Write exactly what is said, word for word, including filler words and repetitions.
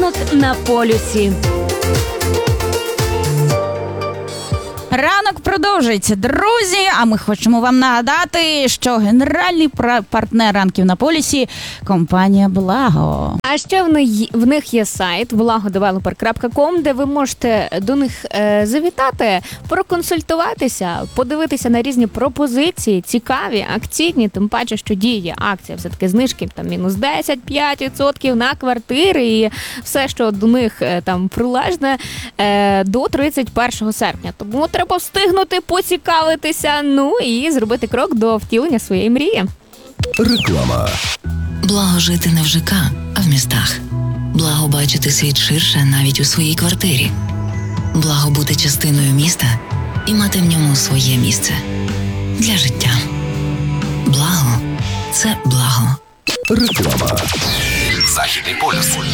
Ранок на полюсі. Ранок продовжується, друзі, а ми хочемо вам нагадати, що генеральний партнер ранків на полюсі – компанія «Благо». А ще в них, в них є сайт благодевелопер крапка ком, де ви можете до них е, завітати, проконсультуватися, подивитися на різні пропозиції, цікаві, акційні, тим паче, що діє акція, все-таки знижки, там мінус десять - п'ять відсотків на квартири і все, що до них е, там прилежне, е, до тридцять першого серпня. Тому треба встигнути поцікавитися, ну і зробити крок до втілення своєї мрії. Реклама. Благо жити не в ЖК, а в містах. Благо бачити світ ширше навіть у своїй квартирі. Благо бути частиною міста і мати в ньому своє місце. Для життя. Благо – це благо. Реклама. Західний полюс.